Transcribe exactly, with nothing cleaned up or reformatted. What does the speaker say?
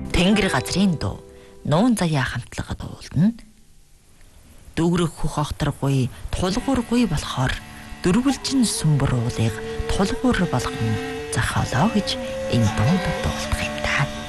Тэнгэр газрын дуу нуун заяа хамтлага дуулна. Дүүрэг хөх огторгүй тулгуургүй болохоор дөрвөлжин сүмбэр уулыг тулгуур болгон захиолоо гэж энэ дуунд дуулдаг юм даа.